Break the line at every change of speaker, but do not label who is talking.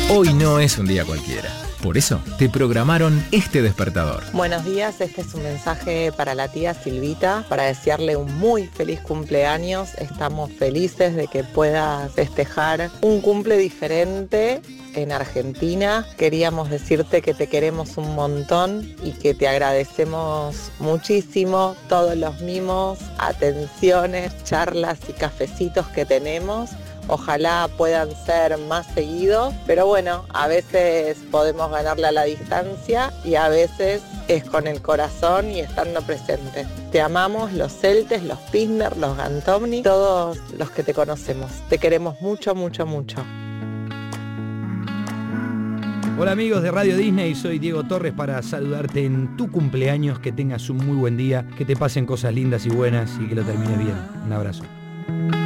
Hoy no es un día cualquiera. Por eso te programaron este despertador.
Buenos días, este es un mensaje para la tía Silvita, para desearle un muy feliz cumpleaños. Estamos felices de que puedas festejar un cumple diferente en Argentina. Queríamos decirte que te queremos un montón y que te agradecemos muchísimo todos los mimos, atenciones, charlas y cafecitos que tenemos. Ojalá puedan ser más seguidos, pero bueno, a veces podemos ganarle a la distancia y a veces es con el corazón y estando presente. Te amamos, los Celtes, los Pisner, los Gantomni, todos los que te conocemos. Te queremos mucho, mucho, mucho.
Hola amigos de Radio Disney, soy Diego Torres para saludarte en tu cumpleaños, que tengas un muy buen día, que te pasen cosas lindas y buenas y que lo termines bien. Un abrazo.